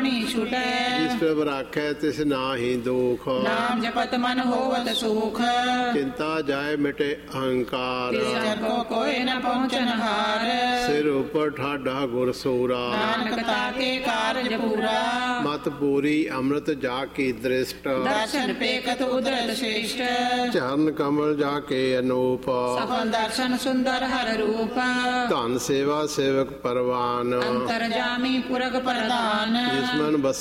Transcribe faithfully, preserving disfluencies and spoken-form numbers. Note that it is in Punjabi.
ਬਾਣੀ ਛੁਟੈ। ਜਿਸ ਪ੍ਰਭ ਰਾਖੈ ਤਿਸ ਨਾਹੀ ਦੁਖ, ਨਾਮ ਜਪਤ ਮਨ ਹੋਵਤ ਸੁਖ। ਚਿੰਤਾ ਜਾਏ ਮਿਟੇ ਅਹੰਕਾਰ, ਤਿਸ ਜਨ ਕੋ ਕੋਇ ਨ ਪਹੁੰਚਨ ਹਾਰ। ਸਿਰ ਉਪਰ ਠਾਡਾ ਗੁਰ ਸੂਰਾ, ਨਾਨਕ ਤਾਕੇ ਕਾਰਜ ਪੂਰਾ। ਮਤ ਪੂਰੀ ਅੰਮ੍ਰਿਤ ਜਾ ਕੀ ਦ੍ਰਿਸ਼ਟ, ਦਰਸ਼ਨ ਪੇਖਤ ਉਦਰਤ ਸ਼੍ਰੇਸ਼ਟ। ਚਰਨ ਕਮਲ ਜਾ ਕੇ ਅਨੂਪ, ਸਫਲ ਦਰਸ਼ਨ ਸੁੰਦਰ ਹਰ ਰੂਪ। ਧਨ ਸੇਵਾ ਸੇਵਕ ਪਰਵਾਨ, ਅੰਤਰ ਜਾਮੀ ਪੁਰਖ ਪ੍ਰਧਾਨ। ਜਿਸ ਮਨ ਬਸ